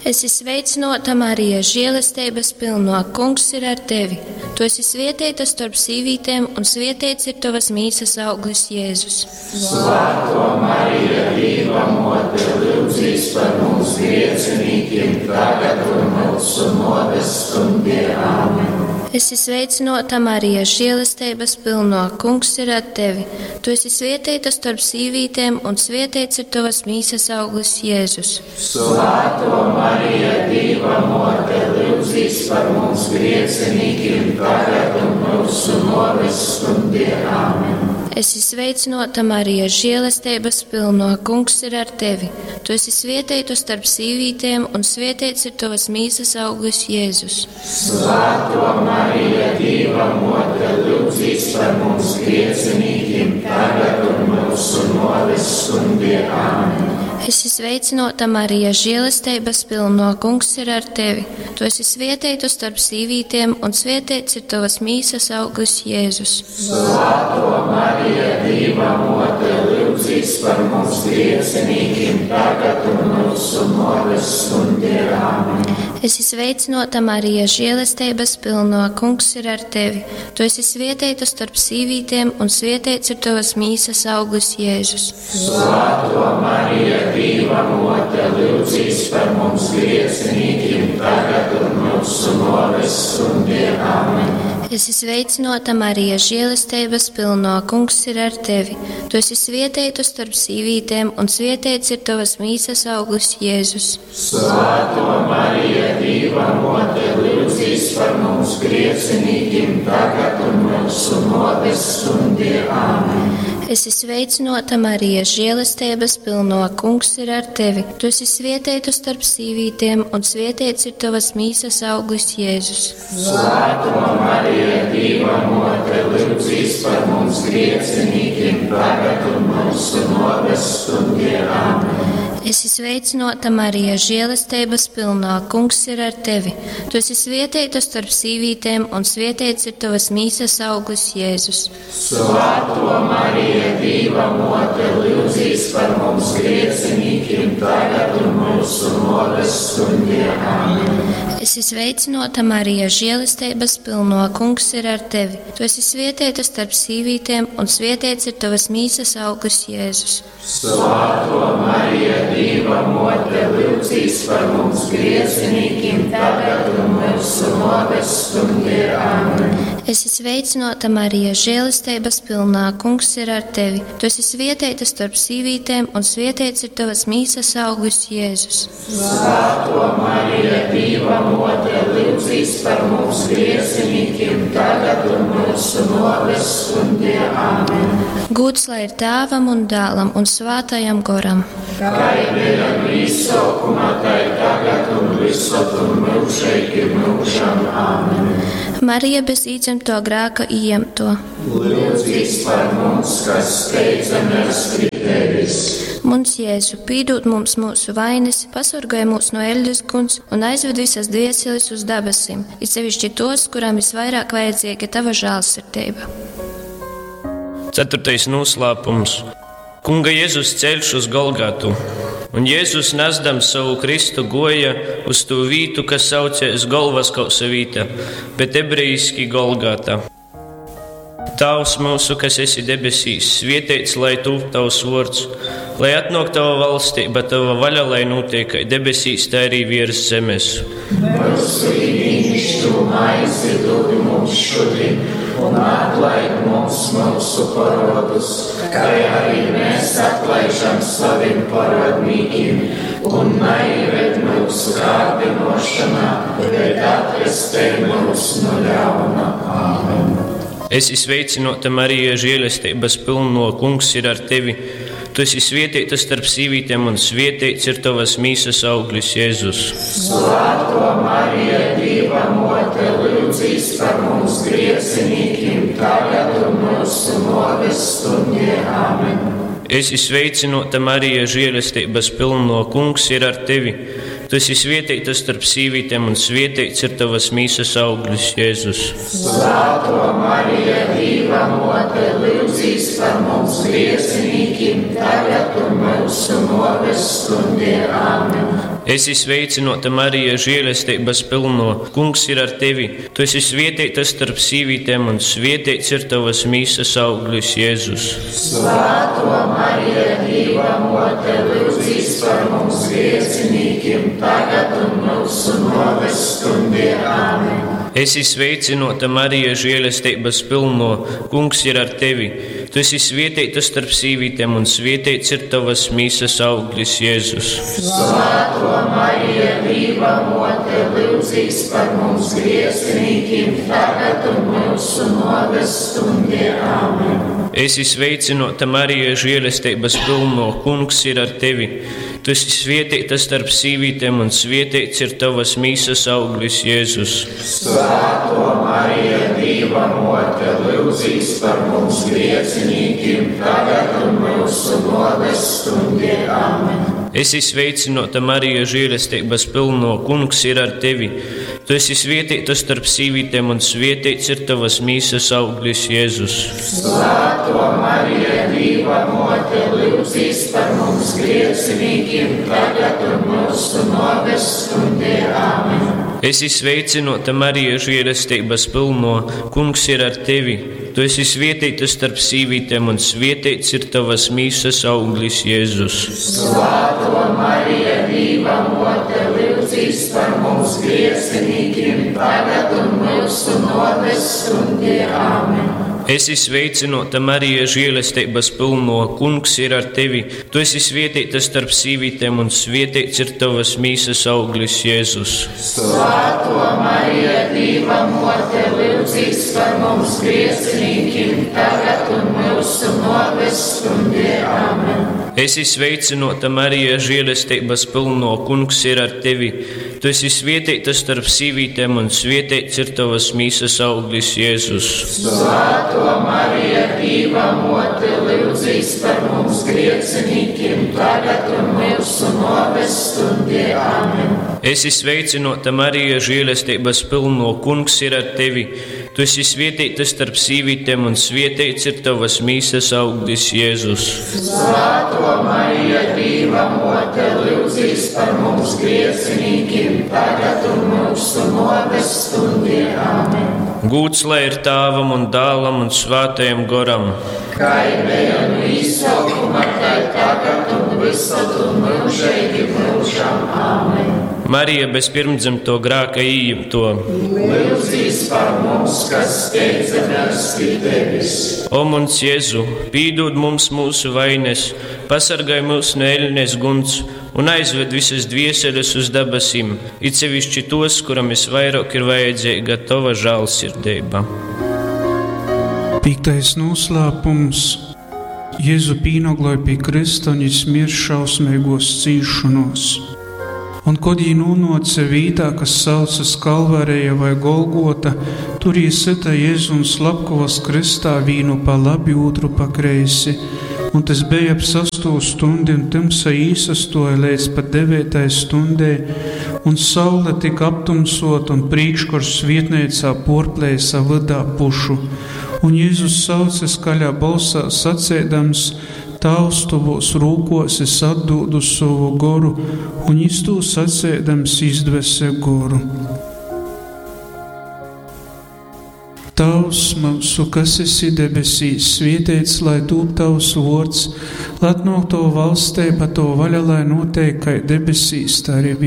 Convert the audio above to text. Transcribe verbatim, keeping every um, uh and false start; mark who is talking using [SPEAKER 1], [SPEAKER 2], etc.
[SPEAKER 1] Esi sveicināta, Marija, žēlastības pilno, Kungs ir ar tevi. Tu esi svētīta starp sīvītēm, un svētīts ir tavas mīsas auglis, Jēzus.
[SPEAKER 2] Svētā Marija, Dieva mote, lūdzīs par mums griecinīkiem, tagad un mūsu nāves stundē. Āmen.
[SPEAKER 1] Esi sveicināta, Marija, žēlastības pilno, Kungs ir ar tevi. Tu esi svētīta starp sīvītēm, un svētīts ir tavas mīsas auglis, Jēzus.
[SPEAKER 2] Svētā Marija, Dieva mote, lūdzīs par mums griecinīkiem, tagad un mūsu nāves stundē. Āmen.
[SPEAKER 1] Esi sveicināta, Marija, žēlastības pilno, Kungs ir ar tevi. Tu esi svētīta starp sīvītēm, un svētīts ir tavas mīsas auglis, Jēzus.
[SPEAKER 2] Svētā Marija, Dieva mote, lūdzīs par mums griecinīkiem, tagad un mūsu nāves stundē. Āmen.
[SPEAKER 1] Esi sveicināta, Marija, žēlastības pilno, Kungs ir ar tevi. Tu esi svētīta starp sīvītēm, un svētīts ir tavas mīsas auglis, Jēzus.
[SPEAKER 2] Svētā Marija, Dieva mote, lūdzīs par mums griecinīkiem, tagad un mūsu nāves stundē. Āmen.
[SPEAKER 1] Esi sveicināta, Marija, žēlastības pilno, Kungs ir ar tevi. Tu esi svētīta starp sīvītēm, un svētīts ir tavas mīsas auglis, Jēzus.
[SPEAKER 2] Svētā Marija, Dieva mote, lūdzīs par mums griecinīkiem, tagad un mūsu nāves stundē. Āmen.
[SPEAKER 1] Esi sveicināta, Marija, žēlastības pilno, Kungs ir ar tevi. Tu esi svētīta starp sīvītēm, un svētīts ir tavas mīsas auglis, Jēzus.
[SPEAKER 2] Svētā Marija, Dieva mote, lūdzīs par mums griecinīkiem, tagad un mūsu nāves stundē. Āmen.
[SPEAKER 1] Esi sveicināta, Marija, žēlastības pilno, Kungs ir ar tevi. Tu esi svētīta starp sīvītēm, un svētīts ir tavas mīsas auglis, Jēzus.
[SPEAKER 2] Svētā Marija, Dieva mote, lūdzīs par mums griecinīkiem, tagad un mūsu nāves stundē. Āmen.
[SPEAKER 1] Esi sveicināta, Marija, žēlastības pilno, Kungs ir ar tevi. Tu esi svētīta starp sīvītēm, un svētīts ir tavas mīsas auglis, Jēzus.
[SPEAKER 2] Svētā Marija, Dieva mote, lūdzīs par mums griecinīkiem, tagad un mūsu nāves stundē. Āmen.
[SPEAKER 1] Esi sveicināta, Marija, žēlastības pilno, Kungs ir ar tevi. Tu esi svētīta starp sīvītēm, un svētīts ir tavas mīsas auglis, Jēzus.
[SPEAKER 2] Svētā Marija, Dieva mote, lūdzīs par mums griecinīkiem, tagad un mūsu nāves stundē. Āmen.
[SPEAKER 1] Esi sveicināta, Marija, žēlastības pilnā, Kungs ir ar tevi. Tu esi svētīta starp sīvītēm, un svētīts ir tavas mīsas auglis, Jēzus.
[SPEAKER 2] Svētā Marija, Dieva mote, lūdzīs par mums griecinīkiem, tagad un mūsu nāves stundē. Āmen.
[SPEAKER 1] Gods lai ir Tēvam un Dēlam un Svētajam Goram.
[SPEAKER 2] Kā bija izsaukumā, tā ir tagad un visur un mūžīgi mūžam. Āmen.
[SPEAKER 1] Marija bez īdzimto grēka ieņemto.
[SPEAKER 2] Lūdzīs par mums, kas steidzamies pie tevis.
[SPEAKER 1] Mums Jēzu, pīdūt mums mūsu vainas, pasargāj mūs no eļļas guns un aizved visas dvēseles uz debesīm, it sevišķi tos, kurām visvairāk vajadzīga tava žēlsirdība.
[SPEAKER 3] Ceturtais noslēpums. Kunga Jēzus ceļš uz Golgatu. Un Jēzus nesdams savu Kristu goja uz to vītu, kas saucies Golvaskausa vīta, bet ebrejiski Golgata. Tavs mūsu, kas esi debesīs, svētīts lai tūp tavs vārds, lai atnāk tava valstība, tava vaļa, lai notiek kā debesīs, tā arī virs zemes.
[SPEAKER 2] Mūsu īpašo maizi dod mums šodien, un atlaid mums mūsu parodus, kā arī mēs atlaižam saviem parodnīkiem, un neieved mūsu kārdinošanā, bet atvestī mūs no ļauna. Āmen.
[SPEAKER 3] Esi sveicināta, Marija, žēlastības pilno, Kungs ir ar tevi. Tu esi svētīta starp sīvītēm, un svētīts ir tavas mīsas auglis, Jēzus.
[SPEAKER 2] Svētā Marija, Dieva mote, lūdzīs par mums griecinīkiem, tagad un mūsu nāves stundē. Āmen.
[SPEAKER 3] Esi sveicināta, Marija, žēlastības pilno, Kungs ir ar tevi. Tu esi svētīta starp sīvītēm, un svētīts ir tavas mīsas auglis, Jēzus.
[SPEAKER 2] Svētā Marija, Dieva mote, lūdzīs par mums griecinīkiem, tagad un mūsu nāves stundē. Āmen.
[SPEAKER 3] Esi sveicināta, Marija, žēlestības pilno, Kungs ir ar tevi. Tu esi svētīta starp sīvītēm, un svētīts ir tavas mīsas auglis, Jēzus.
[SPEAKER 2] Svētā Marija, Dieva mote, lūdzīs par mums grēciniekiem, tagad un mūsu nāves stundē. Āmen.
[SPEAKER 3] Esi sveicināta, Marija, žēlestības pilno, Kungs ir ar tevi. Tu esi svētīta starp sīvītēm, un svētīts ir tavas mīsas auglis, Jēzus.
[SPEAKER 2] Svētā Marija, Dieva mote, lūdzīs par mums grēciniekiem, tagad un mūsu nāves stundē. Āmen.
[SPEAKER 3] Esi sveicināta, Marija, žēlestības pilno, Kungs ir ar tevi. Tu esi svētīta starp sīvītēm, un svētīts ir tavas mīsas auglis, Jēzus.
[SPEAKER 2] Svētā Marija, Dieva mote, lūdzīs par mums grēciniekiem, tagad un mūsu nāves stundē. Āmen.
[SPEAKER 3] Esi sveicināta, Marija, žēlestības pilno, Kungs ir ar tevi. Tu esi svētīta starp sīvītēm, un svētīts ir tavas mīsas auglis, Jēzus.
[SPEAKER 2] Svētā Marija, Dieva mote, lūdzīs par mums grēciniekiem, tagad un mūsu nāves stundē. Āmen.
[SPEAKER 3] Esi sveicināta, Marija, žēlestības pilno, Kungs ir ar tevi. Tu esi svētīta starp sīvītēm, un svētīts ir tavas mīsas auglis, Jēzus.
[SPEAKER 2] Svētā Marija, Dieva mote, lūdzīs par mums grēciniekiem, tagad un mūsu nāves stundē. Āmen.
[SPEAKER 3] Esi sveicināta, Marija, žēlestības pilno, Kungs ir ar tevi. Tu esi svētīta starp sīvītēm, un svētīts ir tavas mīsas auglis, Jēzus.
[SPEAKER 2] Svētā Marija, Dieva mote, lūdzīs par mums grēciniekiem, tagad un mūsu nāves stundē. Āmen.
[SPEAKER 3] Esi sveicināta, Marija, žēlestības pilno, Kungs ir ar tevi. Tu esi svētīta starp sīvītēm, un svētīts ir tavas mīsas auglis, Jēzus.
[SPEAKER 2] Svētā Marija, Dieva mote, lūdzīs par mums grēciniekiem, tagad un mūsu nāves stundē. Āmen.
[SPEAKER 3] Esi sveicināta, Marija, žēlestības pilno, Kungs ir ar tevi. Tu esi svētīta starp sīvītēm, un svētīts ir tavas mīsas auglis, Jēzus.
[SPEAKER 2] Svētā Marija, Dieva mote, lūdzīs par mums grēciniekiem, tagad un mūsu nāves stundē. Āmen.
[SPEAKER 3] Gūts lai ir Tēvam un Dēlam un Svētajam Garam.
[SPEAKER 2] Kā bija no izsaukuma, tā tagad un visad un mūžīgi mūžam. Āmen.
[SPEAKER 3] Marija bez pirmdzimto grēka ījimto.
[SPEAKER 2] Lūdzīs par mums, kas steidzamies pie tevis.
[SPEAKER 3] O mums, Jēzu, pīdod mums mūsu vainas, pasargāj mūs no ēļnes guns un aizved visas dvieseles uz debesīm, it sevišķi tos, kuram visvairāk ir vajadzīga tava žēlsirdība.
[SPEAKER 4] Piektais noslēpums. Jēzu pīnogloja pie krista un izmirst šausmīgos cīšanos. Un, kad jī nonāca vītā, kas saucas Kalvarija vai Golgota, tur jī sita Jēzu un slapkavas kristā vīnu pa labi, otru pa kreisi. Un tas bija ap sasto stundi, un tumsa īsastoja līdz pat devītai stundai, un saule tika aptumsot, un prīkškars vietneicā porplēja vidā pušu. Un Jēzus sauca skaļā balsā sacēdams: Tavs tuvos rūkos es atdūdu savu goru, un iztū sacēdams izdvese goru. Tavs mūsu, kas esi debesīs, svētīts lai tūp tavs vārds, lai atnāk to valstība, to vaļa, lai notiek kā debesīs, tā arī